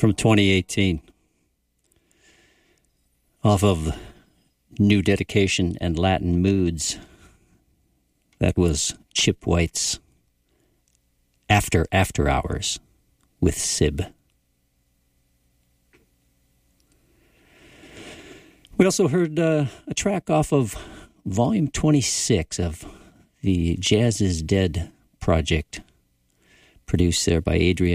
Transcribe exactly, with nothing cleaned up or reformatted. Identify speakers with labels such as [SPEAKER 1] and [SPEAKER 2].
[SPEAKER 1] from twenty eighteen. Off of New Dedication and Latin Moods. That was Chip White's After After Hours with Sib. We also heard uh, a track off of Volume twenty-six of the Jazz is Dead project, produced there by Adrian